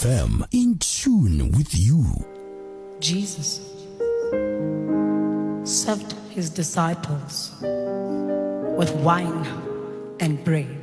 FM, in tune with you. Jesus served his disciples with wine and bread.